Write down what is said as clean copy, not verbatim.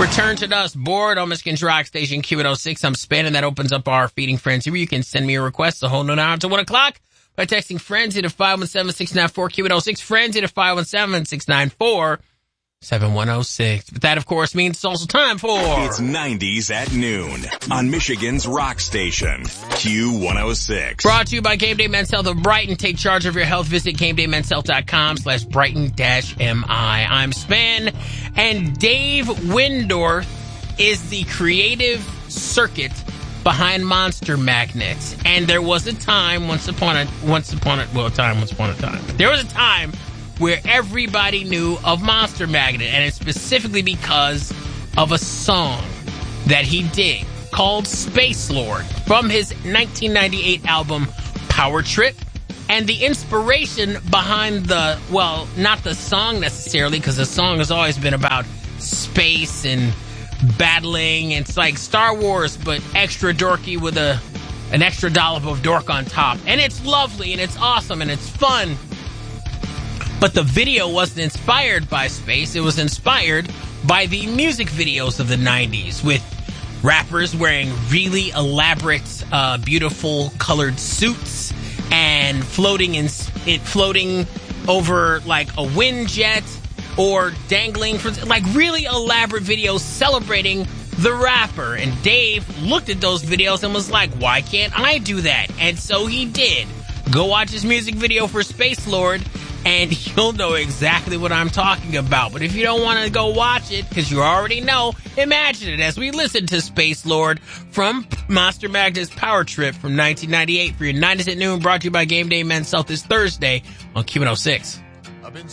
Return to Dust, board on Michigan's Rock Station, Q106. I'm Span, that opens up our Feeding Frenzy, where you can send me a request the whole noon hour until 1 o'clock by texting Frenzy to 517-694-Q106, Frenzy to 517-694-7106. But that, of course, means it's also time for... It's 90s at noon on Michigan's Rock Station, Q106. Brought to you by Game Day Men's Health of Brighton. Take charge of your health. Visit GameDayMen'sHealth.com/Brighton-MI. I'm Span, and Dave Windorf is the creative circuit behind Monster Magnets. And there was a time, once upon a time, there was a time where everybody knew of Monster Magnet, and it's specifically because of a song that he did called Space Lord from his 1998 album Power Trip. And the inspiration behind not the song necessarily, because the song has always been about space and battling. It's like Star Wars, but extra dorky with an extra dollop of dork on top. And it's lovely, and it's awesome, and it's fun. But the video wasn't inspired by space. It was inspired by the music videos of the 90s, with rappers wearing really elaborate, beautiful colored suits and floating over like a wind jet, or dangling from like really elaborate videos celebrating the rapper. And Dave looked at those videos and was like, why can't I do that? And so he did. Go watch his music video for Space Lord, and you'll know exactly what I'm talking about. But if you don't want to go watch it, because you already know, imagine it as we listen to Space Lord from Monster Magnet's Power Trip from 1998 for your 90s at noon, brought to you by Game Day Men's Health this Thursday on Q106.